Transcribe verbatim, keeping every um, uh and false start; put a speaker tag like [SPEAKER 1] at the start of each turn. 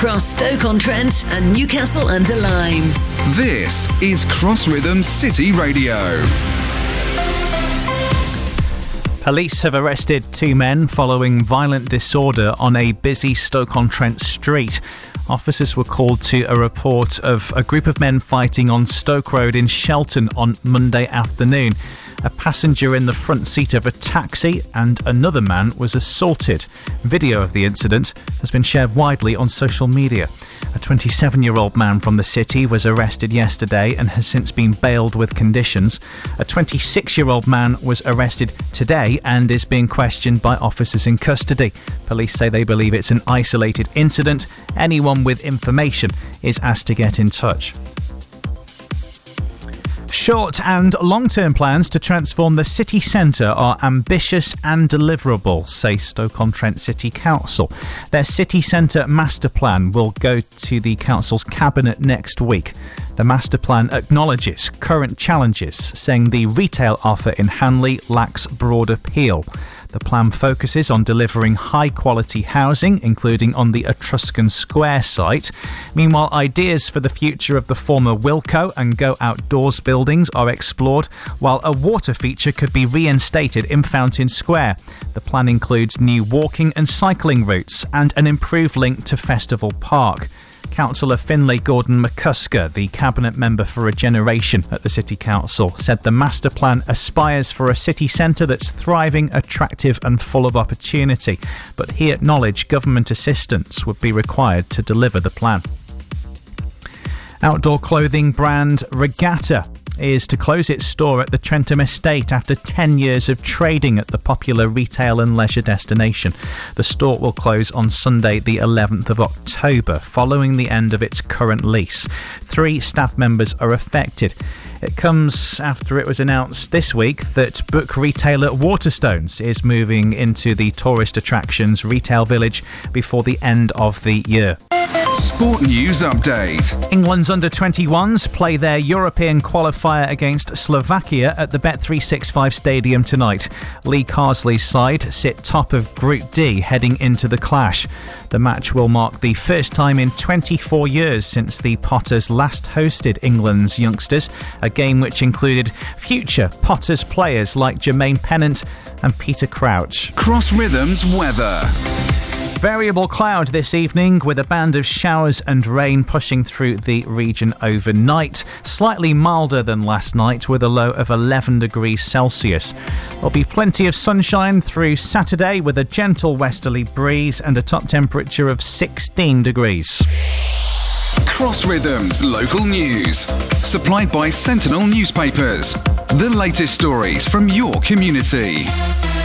[SPEAKER 1] Across Stoke-on-Trent and Newcastle-under-Lyme.
[SPEAKER 2] This is Cross Rhythm City Radio.
[SPEAKER 3] Police have arrested two men following violent disorder on a busy Stoke-on-Trent street. Officers were called to a report of a group of men fighting on Stoke Road in Shelton on Monday afternoon. A passenger in the front seat of a taxi and another man was assaulted. Video of the incident has been shared widely on social media. A twenty-seven-year-old man from the city was arrested yesterday and has since been bailed with conditions. A twenty-six-year-old man was arrested today and is being questioned by officers in custody. Police say they believe it's an isolated incident. Anyone with information is asked to get in touch. Short and long-term plans to transform the city centre are ambitious and deliverable, say Stoke-on-Trent City Council. Their city centre master plan will go to the council's cabinet next week. The master plan acknowledges current challenges, saying the retail offer in Hanley lacks broad appeal. The plan focuses on delivering high-quality housing, including on the Etruscan Square site. Meanwhile, ideas for the future of the former Wilko and Go Outdoors buildings are explored, while a water feature could be reinstated in Fountain Square. The plan includes new walking and cycling routes and an improved link to Festival Park. Councillor Finlay Gordon McCusker, the Cabinet Member for Regeneration at the City Council, said the master plan aspires for a city centre that's thriving, attractive and full of opportunity, but he acknowledged government assistance would be required to deliver the plan. Outdoor clothing brand Regatta is to close its store at the Trentham Estate after ten years of trading at the popular retail and leisure destination. The store will close on Sunday the eleventh of October, following the end of its current lease. Three staff members are affected. It comes after it was announced this week that book retailer Waterstones is moving into the tourist attractions retail village before the end of the year.
[SPEAKER 2] Sport News Update.
[SPEAKER 3] England's under twenty-ones play their European qualifier against Slovakia at the Bet three sixty-five Stadium tonight. Lee Carsley's side sit top of Group D heading into the clash. The match will mark the first time in twenty-four years since the Potters last hosted England's youngsters, a game which included future Potters players like Jermaine Pennant and Peter Crouch.
[SPEAKER 2] Cross Rhythms weather.
[SPEAKER 3] Variable cloud this evening with a band of showers and rain pushing through the region overnight. Slightly milder than last night with a low of eleven degrees Celsius. There'll be plenty of sunshine through Saturday with a gentle westerly breeze and a top temperature of sixteen degrees.
[SPEAKER 2] Cross Rhythms local news. Supplied by Sentinel Newspapers. The latest stories from your community.